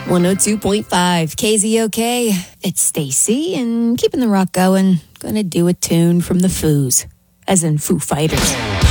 102.5 KZOK. It's Stacy and keeping the rock going. Gonna do a tune from the Foos, as in Foo Fighters.